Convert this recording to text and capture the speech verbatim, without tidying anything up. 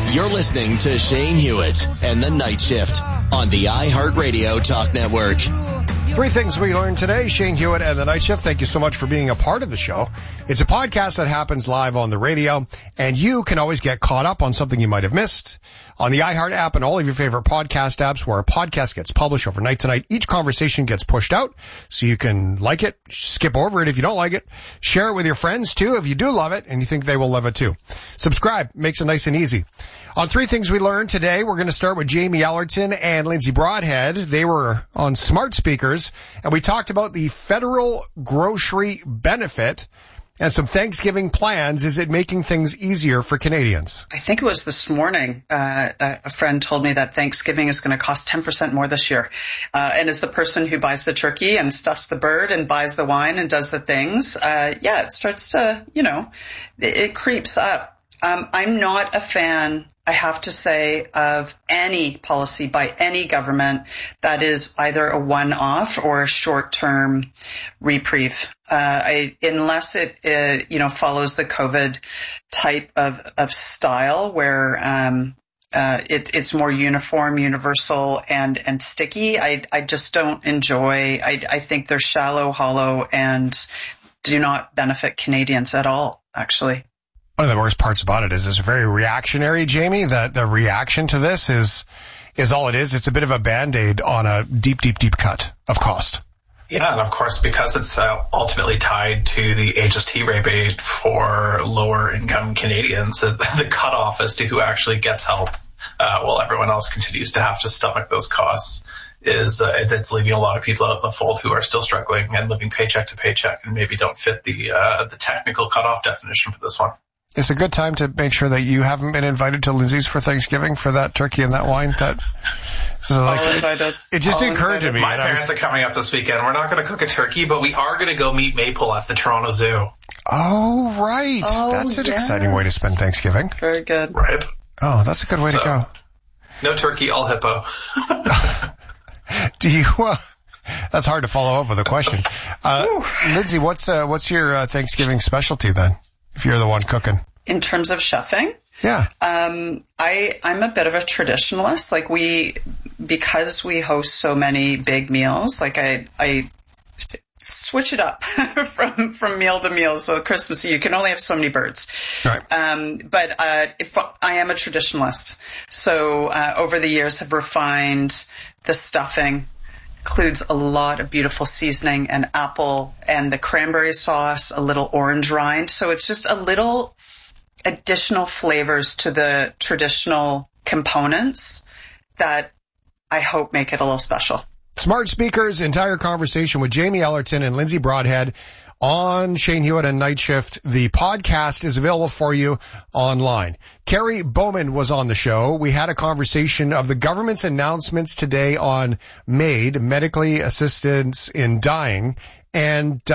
You're listening to Shane Hewitt and the Night Shift on the iHeartRadio Talk Network. Three things we learned today. Shane Hewitt and the Night Shift, thank you so much for being a part of the show. It's a podcast that happens live on the radio, and you can always get caught up on something you might have missed on the iHeart app and all of your favorite podcast apps where a podcast gets published overnight tonight. Each conversation gets pushed out, so you can like it, skip over it if you don't like it, share it with your friends too if you do love it and you think they will love it too. Subscribe, makes it nice and easy. On Three Things We Learned today, we're going to start with Jamie Ellerton and Lindsay Broadhead. They were on smart speakers, and we talked about the federal grocery benefit and some Thanksgiving plans. Is it making things easier for Canadians? I think it was this morning, uh, a friend told me that Thanksgiving is going to cost ten percent more this year. Uh, and as the person who buys the turkey and stuffs the bird and buys the wine and does the things, uh, yeah, it starts to, you know, it, it creeps up. Um, I'm not a fan, I have to say, of any policy by any government that is either a one-off or a short-term reprieve. Uh, I, unless it, uh, you know, follows the COVID type of, of style where, um, uh, it, it's more uniform, universal, and, and sticky. I, I just don't enjoy, I, I think they're shallow, hollow, and do not benefit Canadians at all, actually. One of the worst parts about it is it's very reactionary, Jamie. The, the reaction to this is, is all it is. It's a bit of a Band-Aid on a deep, deep, deep cut of cost. Yeah, and of course, because it's uh, ultimately tied to the H S T rebate for lower income Canadians, uh, the cutoff as to who actually gets help, uh, while everyone else continues to have to stomach those costs is, uh, it's leaving a lot of people out in the fold who are still struggling and living paycheck to paycheck and maybe don't fit the, uh, the technical cutoff definition for this one. It's a good time to make sure that you haven't been invited to Lindsay's for Thanksgiving for that turkey and that wine. That so like, All invited. It just All occurred invited. to me. My parents was, are coming up this weekend. We're not going to cook a turkey, but we are going to go meet Maple at the Toronto Zoo. Oh, right. Oh, that's an yes. exciting way to spend Thanksgiving. Very good. Right. Oh, that's a good way so, to go. No turkey, all hippo. Do you, uh, that's hard to follow up with a question. Uh, Lindsay, what's, uh, what's your uh, Thanksgiving specialty then, if you're the one cooking? In terms of chefing? Yeah. Um, I, I'm a bit of a traditionalist. Like we, because we host so many big meals, like I, I switch it up from, from meal to meal. So Christmas, you can only have so many birds. Right. Um, but, uh, if I am a traditionalist. So, uh, over the years have refined the stuffing. Includes a lot of beautiful seasoning and apple and the cranberry sauce, a little orange rind. So it's just a little additional flavors to the traditional components that I hope make it a little special. Smart Speakers, entire conversation with Jamie Ellerton and Lindsay Broadhead on Shane Hewitt and Night Shift. The podcast is available for you online. Carrie Bowman was on the show. We had a conversation of the government's announcements today on MAID, medically assistance in dying, and